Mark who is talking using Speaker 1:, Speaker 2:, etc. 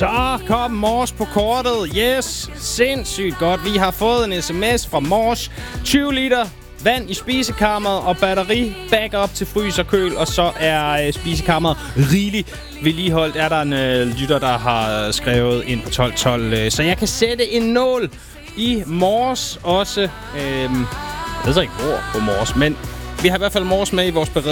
Speaker 1: Så kom Mors på kortet. Yes, sindssygt godt. Vi har fået en sms fra Mors. 20 liter vand i spisekammeret og batteri backup til frys og køl. Og så er spisekammeret rigeligt vedligeholdt. Er der en lytter, der har skrevet ind på 1212. Så jeg kan sætte en nål i Mors også. Jeg ved så ikke hvor på Mors, men vi har i hvert fald Mors med i vores beredskab.